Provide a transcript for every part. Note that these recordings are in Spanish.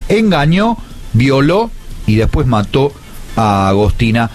engañó, violó y después mató a Agostina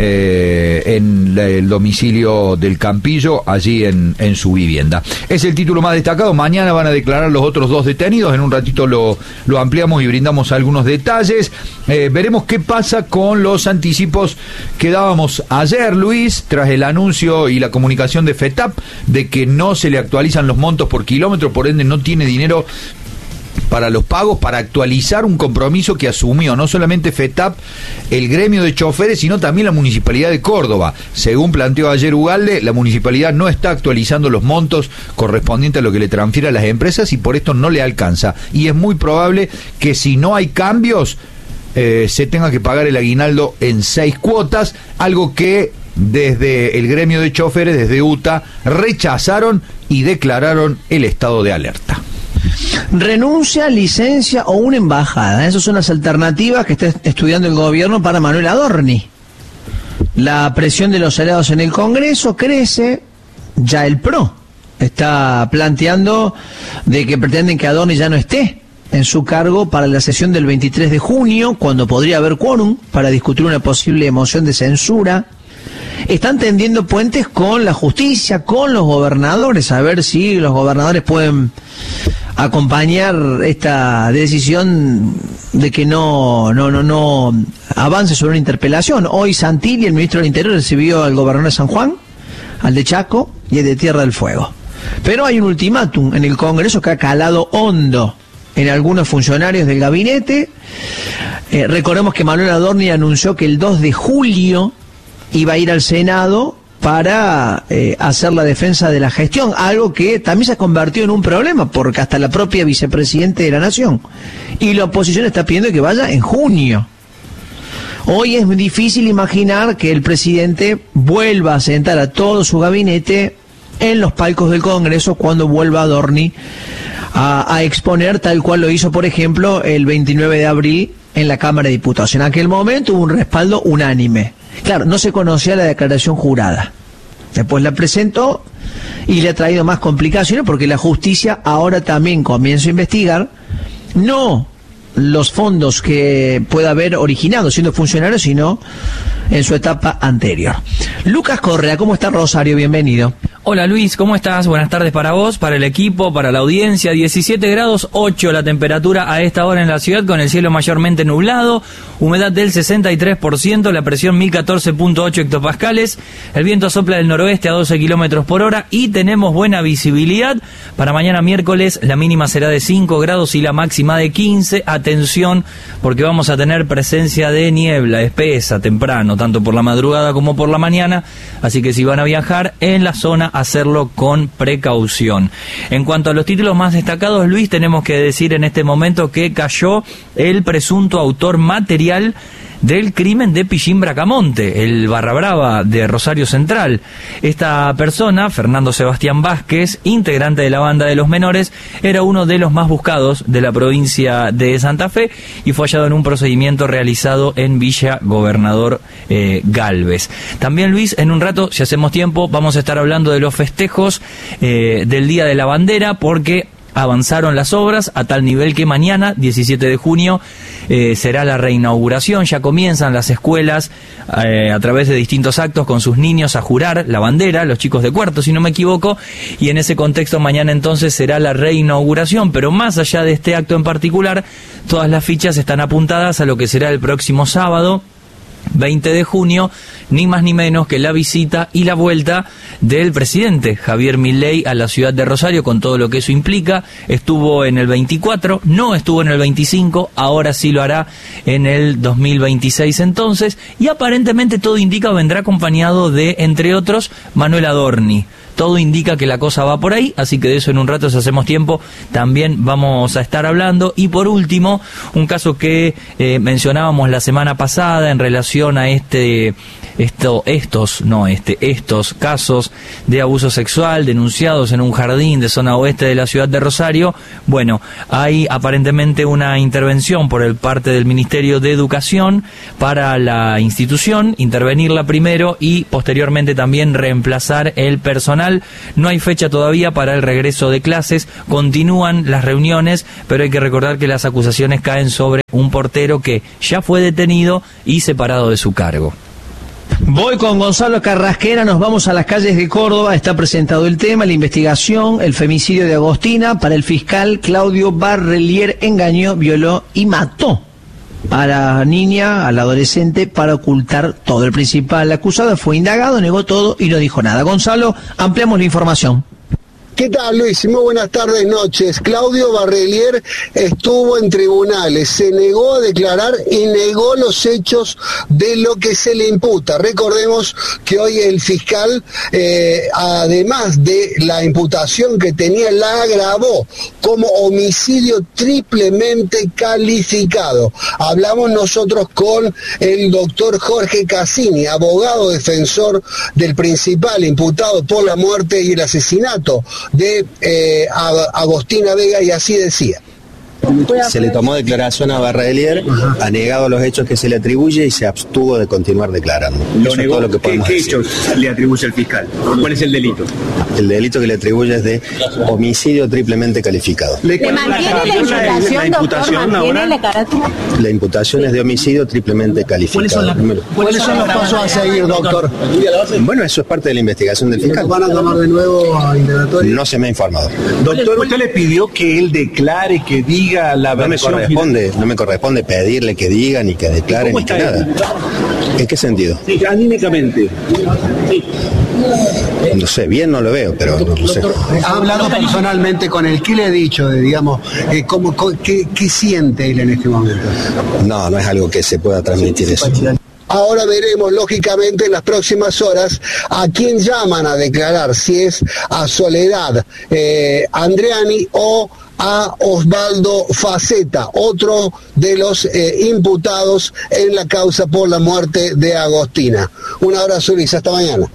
en el domicilio del Campillo, allí en su vivienda. Es el título más destacado. Mañana van a declarar los otros 2 detenidos. En un ratito lo ampliamos y brindamos algunos detalles. Veremos qué pasa con los anticipos que dábamos ayer, Luis, tras el anuncio y la comunicación de FETAP de que no se le actualizan los montos por kilómetro, por ende no tiene dinero para los pagos, para actualizar un compromiso que asumió no solamente FETAP, el gremio de choferes, sino también la Municipalidad de Córdoba. Según planteó ayer Ugalde, la Municipalidad no está actualizando los montos correspondientes a lo que le transfiere a las empresas y por esto no le alcanza. Y es muy probable que si no hay cambios, se tenga que pagar el aguinaldo en 6 cuotas, algo que desde el gremio de choferes, desde UTA, rechazaron y declararon el estado de alerta. Renuncia, licencia o una embajada. Esas son las alternativas que está estudiando el gobierno para Manuel Adorni. La presión de los aliados en el Congreso crece. Ya el PRO está planteando de que pretenden que Adorni ya no esté en su cargo para la sesión del 23 de junio, cuando podría haber quórum para discutir una posible moción de censura. Están tendiendo puentes con la justicia, con los gobernadores, a ver si los gobernadores pueden acompañar esta decisión de que no avance sobre una interpelación. Hoy Santilli, el ministro del Interior, recibió al gobernador de San Juan, al de Chaco y al de Tierra del Fuego. Pero hay un ultimátum en el Congreso que ha calado hondo en algunos funcionarios del gabinete. Recordemos que Manuel Adorni anunció que el 2 de julio iba a ir al Senado para hacer la defensa de la gestión, algo que también se ha convertido en un problema, porque hasta la propia vicepresidente de la Nación y la oposición está pidiendo que vaya en junio. Hoy es difícil imaginar que el presidente vuelva a sentar a todo su gabinete en los palcos del Congreso cuando vuelva Adorni a exponer, tal cual lo hizo, por ejemplo, el 29 de abril en la Cámara de Diputados. En aquel momento hubo un respaldo unánime. Claro, no se conocía la declaración jurada. Después la presentó y le ha traído más complicaciones porque la justicia ahora también comienza a investigar no los fondos que pueda haber originado siendo funcionario, sino en su etapa anterior. Lucas Correa, ¿cómo está Rosario? Bienvenido. Hola Luis, ¿cómo estás? Buenas tardes para vos, para el equipo, para la audiencia. 17 grados 8 la temperatura a esta hora en la ciudad, con el cielo mayormente nublado, humedad del 63%, la presión 1014.8 hectopascales, el viento sopla del noroeste a 12 kilómetros por hora y tenemos buena visibilidad. Para mañana miércoles la mínima será de 5 grados y la máxima de 15. Atención, porque vamos a tener presencia de niebla espesa temprano, tanto por la madrugada como por la mañana, así que si van a viajar en la zona, hacerlo con precaución. En cuanto a los títulos más destacados, Luis, tenemos que decir en este momento que cayó el presunto autor material del crimen de Pichín Bracamonte, el barra brava de Rosario Central. Esta persona, Fernando Sebastián Vázquez, integrante de la banda de los menores, era uno de los más buscados de la provincia de Santa Fe y fue hallado en un procedimiento realizado en Villa Gobernador Galvez. También, Luis, en un rato, si hacemos tiempo, vamos a estar hablando de los festejos del Día de la Bandera, porque avanzaron las obras a tal nivel que mañana, 17 de junio, será la reinauguración. Ya comienzan las escuelas a través de distintos actos con sus niños a jurar la bandera, los chicos de cuarto, si no me equivoco, y en ese contexto mañana entonces será la reinauguración. Pero más allá de este acto en particular, todas las fichas están apuntadas a lo que será el próximo sábado, 20 de junio, ni más ni menos que la visita y la vuelta del presidente Javier Milei a la ciudad de Rosario, con todo lo que eso implica. Estuvo en el 24, no estuvo en el 25, ahora sí lo hará en el 2026 entonces, y aparentemente todo indica vendrá acompañado de, entre otros, Manuel Adorni. Todo indica que la cosa va por ahí, así que de eso en un rato, si hacemos tiempo, también vamos a estar hablando. Y por último, un caso que mencionábamos la semana pasada en relación a este estos casos de abuso sexual denunciados en un jardín de zona oeste de la ciudad de Rosario. Bueno, hay aparentemente una intervención por parte del Ministerio de Educación para la institución, intervenirla primero y posteriormente también reemplazar el personal. No hay fecha todavía para el regreso de clases, continúan las reuniones, pero hay que recordar que las acusaciones caen sobre un portero que ya fue detenido y separado de su cargo. Voy con Gonzalo Carrasquera, nos vamos a las calles de Córdoba. Está presentado el tema, la investigación, el femicidio de Agostina. Para el fiscal Claudio Barrelier, engañó, violó y mató a la niña, al adolescente, para ocultar todo. El principal acusado fue indagado, negó todo y no dijo nada. Gonzalo, ampliamos la información. ¿Qué tal, Luis? Muy buenas tardes, noches. Claudio Barrelier estuvo en tribunales, se negó a declarar y negó los hechos de lo que se le imputa. Recordemos que hoy el fiscal, además de la imputación que tenía, la agravó como homicidio triplemente calificado. Hablamos nosotros con el doctor Jorge Cassini, abogado defensor del principal imputado por la muerte y el asesinato de Agostina Vega, y así decía. Se le tomó declaración a Barrelier, ha negado los hechos que se le atribuye y se abstuvo de continuar declarando. Eso es todo lo que podemos decir. ¿Qué hechos le atribuye el fiscal? ¿Cuál es el delito? El delito que le atribuye es de homicidio triplemente calificado. ¿Le mantiene la imputación, doctor? La imputación es de homicidio triplemente calificado. ¿Cuáles son los pasos a seguir, doctor? Bueno, eso es parte de la investigación del fiscal. ¿Van a tomar de nuevo a indagatorio? No se me ha informado. Doctor, ¿usted le pidió que él declare, que diga la versión? No me corresponde pedirle que diga, ni que declare, ni que nada. ¿En qué sentido? Sí, anímicamente. Sí. No sé, bien no lo veo, pero no sé. ¿Ha hablado personalmente con él? ¿Qué le ha dicho, qué siente él en este momento? No es algo que se pueda transmitir eso. Ahora veremos, lógicamente, en las próximas horas a quién llaman a declarar, si es a Soledad Andreani o a Osvaldo Faceta, otro de los imputados en la causa por la muerte de Agostina. Un abrazo, Luis, hasta mañana.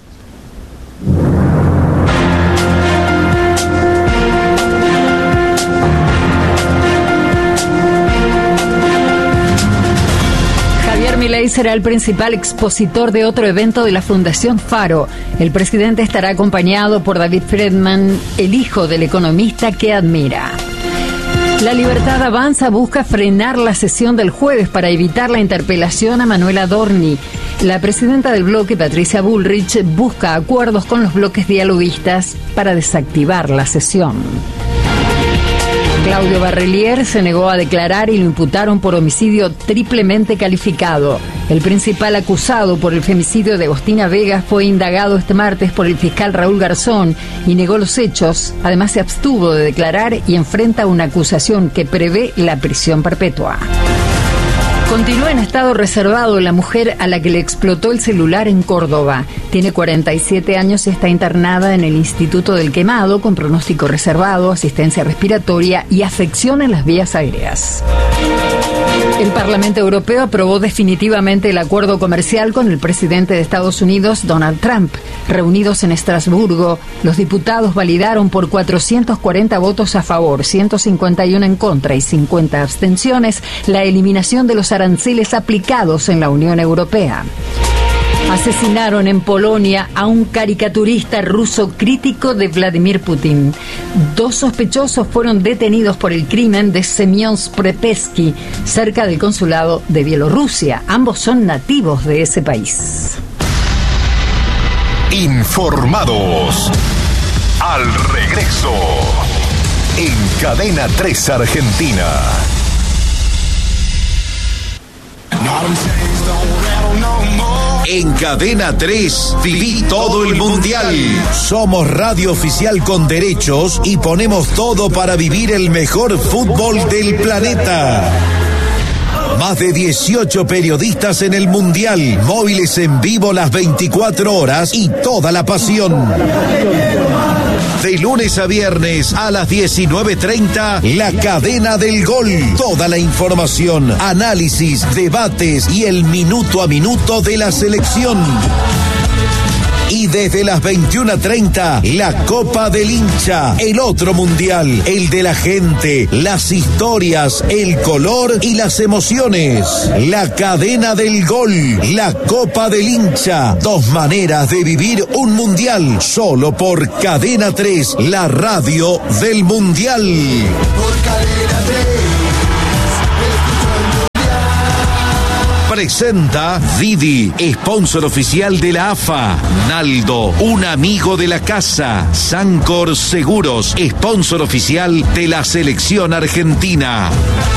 Milei será el principal expositor de otro evento de la Fundación Faro. El presidente estará acompañado por David Friedman, el hijo del economista que admira. La Libertad Avanza busca frenar la sesión del jueves para evitar la interpelación a Manuela Adorni. La presidenta del bloque, Patricia Bullrich, busca acuerdos con los bloques dialoguistas para desactivar la sesión. Claudio Barrelier se negó a declarar y lo imputaron por homicidio triplemente calificado. El principal acusado por el femicidio de Agostina Vega fue indagado este martes por el fiscal Raúl Garzón y negó los hechos. Además, se abstuvo de declarar y enfrenta una acusación que prevé la prisión perpetua. Continúa en estado reservado la mujer a la que le explotó el celular en Córdoba. Tiene 47 años y está internada en el Instituto del Quemado con pronóstico reservado, asistencia respiratoria y afección en las vías aéreas. El Parlamento Europeo aprobó definitivamente el acuerdo comercial con el presidente de Estados Unidos, Donald Trump. Reunidos en Estrasburgo, los diputados validaron por 440 votos a favor, 151 en contra y 50 abstenciones la eliminación de los aranceles aplicados en la Unión Europea. Asesinaron en Polonia a un caricaturista ruso crítico de Vladimir Putin. 2 sospechosos fueron detenidos por el crimen de Semyon Prepesky, cerca del consulado de Bielorrusia. Ambos son nativos de ese país. Informados. Al regreso. En Cadena 3 Argentina. En Cadena 3 viví todo el mundial. Somos radio oficial con derechos y ponemos todo para vivir el mejor fútbol del planeta. Más de 18 periodistas en el mundial, móviles en vivo las 24 horas y toda la pasión. De lunes a viernes a las 19:30, La Cadena del Gol. Toda la información, análisis, debates y el minuto a minuto de la selección. Y desde las 21:30, la Copa del Hincha, el otro mundial, el de la gente, las historias, el color y las emociones. La Cadena del Gol, la Copa del Hincha, 2 maneras de vivir un mundial, solo por Cadena 3, la radio del mundial. Por Cadena 3. Presenta Didi, sponsor oficial de la AFA. Naldo, un amigo de la casa. Sancor Seguros, sponsor oficial de la selección argentina.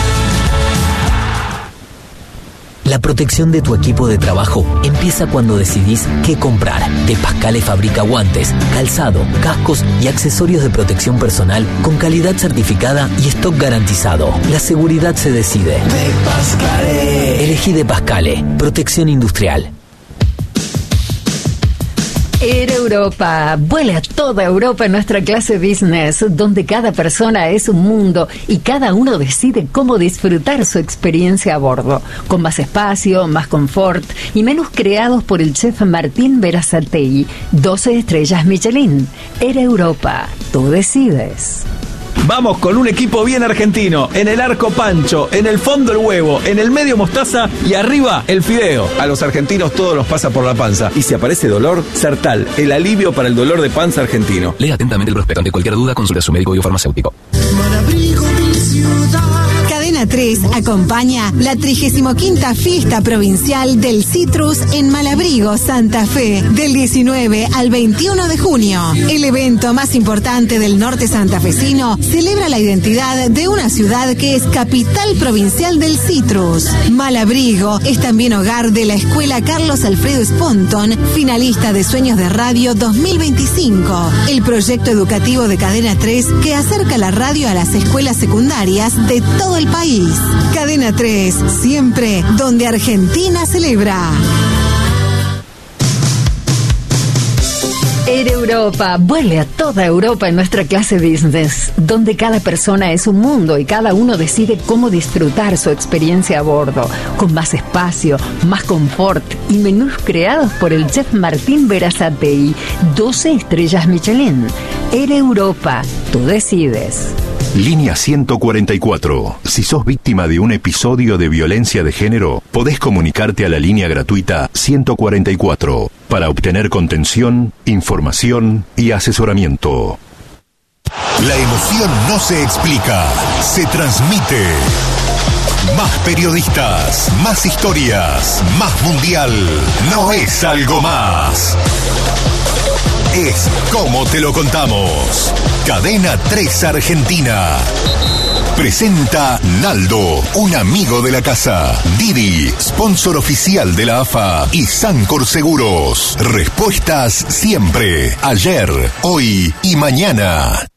La protección de tu equipo de trabajo empieza cuando decidís qué comprar. De Pascale fabrica guantes, calzado, cascos y accesorios de protección personal con calidad certificada y stock garantizado. La seguridad se decide. De Pascale. Elegí De Pascale. Protección industrial. Air Europa, vuela a toda Europa en nuestra clase business, donde cada persona es un mundo y cada uno decide cómo disfrutar su experiencia a bordo, con más espacio, más confort y menús creados por el chef Martín Berazategui, 12 estrellas Michelin. Air Europa, tú decides. Vamos con un equipo bien argentino. En el arco Pancho, en el fondo el huevo, en el medio mostaza y arriba el fideo. A los argentinos todo nos pasa por la panza. Y si aparece dolor, Sertal, el alivio para el dolor de panza argentino. Lea atentamente el prospecto. Ante cualquier duda, consulte a su médico y o farmacéutico. Cadena 3 acompaña la 35ª Fiesta Provincial del Citrus en Malabrigo, Santa Fe, del 19 al 21 de junio. El evento más importante del norte santafesino celebra la identidad de una ciudad que es capital provincial del citrus. Malabrigo es también hogar de la Escuela Carlos Alfredo Sponton, finalista de Sueños de Radio 2025, el proyecto educativo de Cadena 3 que acerca la radio a las escuelas secundarias de todo el país. Cadena 3, siempre donde Argentina celebra. Air Europa, vuele a toda Europa en nuestra clase business, donde cada persona es un mundo y cada uno decide cómo disfrutar su experiencia a bordo, con más espacio, más confort y menús creados por el chef Martín Berazategui, 12 estrellas Michelin. Air Europa, tú decides. Línea 144. Si sos víctima de un episodio de violencia de género, podés comunicarte a la línea gratuita 144 para obtener contención, información y asesoramiento. La emoción no se explica, se transmite. Más periodistas, más historias, más mundial. No es algo más. Es como te lo contamos. Cadena 3 Argentina. Presenta Naldo, un amigo de la casa. Didi, sponsor oficial de la AFA. Y Sancor Seguros. Respuestas siempre. Ayer, hoy y mañana.